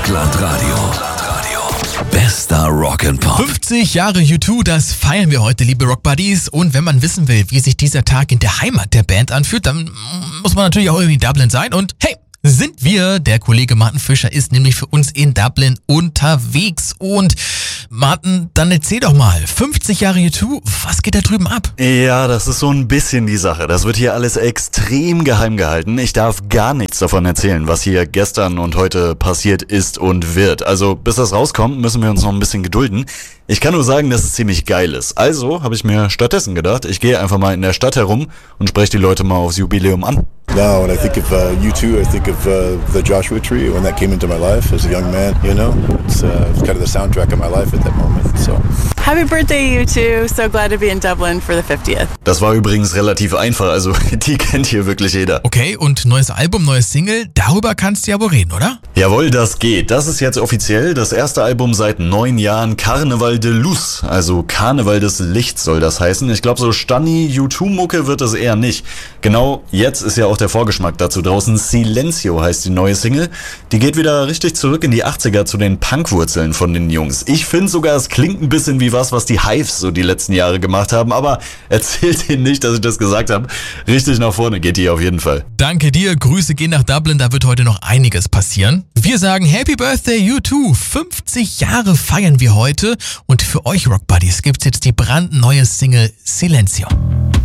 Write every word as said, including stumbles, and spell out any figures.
Rockland Radio. Bester Rock'n'Pop. fünfzig Jahre U zwei, das feiern wir heute, liebe Rockbuddies. Und wenn man wissen will, wie sich dieser Tag in der Heimat der Band anfühlt, dann muss man natürlich auch irgendwie in Dublin sein. Und hey, sind wir. Der Kollege Martin Fischer ist nämlich für uns in Dublin unterwegs. Und Martin, dann erzähl doch mal, fünfzig Jahre U zwei, was geht da drüben ab? Ja, das ist so ein bisschen die Sache. Das wird hier alles extrem geheim gehalten. Ich darf gar nichts davon erzählen, was hier gestern und heute passiert ist und wird. Also bis das rauskommt, müssen wir uns noch ein bisschen gedulden. Ich kann nur sagen, dass es ziemlich geil ist. Also habe ich mir stattdessen gedacht, ich gehe einfach mal in der Stadt herum und spreche die Leute mal aufs Jubiläum an. Now, when I think of uh, U two, I think of uh, the Joshua Tree, when that came into my life as a young man, you know? It's, uh, it's kind of the soundtrack of my life at that moment, so... Happy birthday, U two. So glad to be in Dublin for the fiftieth. Das war übrigens relativ einfach, also die kennt hier wirklich jeder. Okay, und neues Album, neues Single, darüber kannst du ja wohl reden, oder? Jawohl, das geht. Das ist jetzt offiziell das erste Album seit neun Jahren, Carnaval de Luz, also Karneval des Lichts soll das heißen. Ich glaube, so Stanni U zwei Mucke wird es eher nicht. Genau, jetzt ist ja auch der Vorgeschmack dazu draußen. Silencio heißt die neue Single. Die geht wieder richtig zurück in die achtziger zu den Punkwurzeln von den Jungs. Ich finde sogar, es klingt ein bisschen wie was, was die Hives so die letzten Jahre gemacht haben, aber erzählt ihnen nicht, dass ich das gesagt habe. Richtig nach vorne geht die auf jeden Fall. Danke dir, Grüße gehen nach Dublin, da wird heute noch einiges passieren. Wir sagen Happy Birthday U zwei, fünfzig Jahre feiern wir heute und für euch Rockbuddies gibt's jetzt die brandneue Single Silencio.